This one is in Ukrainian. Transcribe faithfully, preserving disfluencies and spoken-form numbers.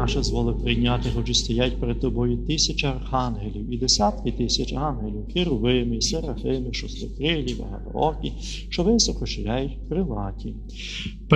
наше зволи прийняти, хоч і стоять перед тобою тисячі архангелів і десятки тисяч ангелів, херовими, серафими, шостокрилі, багатоокі, що високо ширяють крилаті.